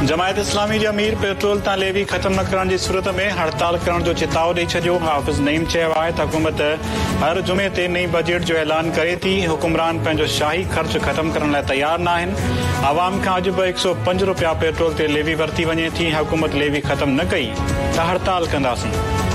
जमायत इस्लामी जे अमीर पेट्रोल तां लेवी ख़त्म न करण जी सूरत में हड़ताल करण जो चिताव ॾेई छॾियो। हाफ़िज़ नईम चयो आहे त हुकूमत हर जुमे ते नई बजट जो ऐलान करे थी। हुकुमरान पंहिंजो शाही ख़र्च ख़त्म करण लाइ तयार न आहिनि। आवाम खां अॼु बि 105 रुपया पेट्रोल ते लेवी वरिती वञे थी। हुकूमत लेवी ख़त्म न कई त हड़ताल कंदासीं।